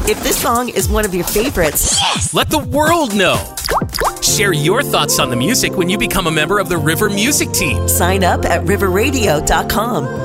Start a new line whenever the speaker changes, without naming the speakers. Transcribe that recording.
If this song is one of your favorites,
let the world know. Share your thoughts on the music when you become a member of the River Music Team.
Sign up at riverradio.com.